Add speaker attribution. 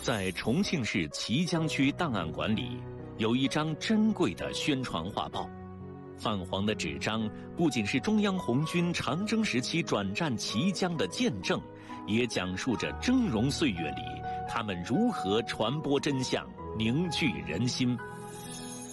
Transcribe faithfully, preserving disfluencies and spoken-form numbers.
Speaker 1: 在重庆市綦江区档案馆里，有一张珍贵的宣传画报。泛黄的纸张不仅是中央红军长征时期转战綦江的见证，也讲述着峥嵘岁月里他们如何传播真相、凝聚人心。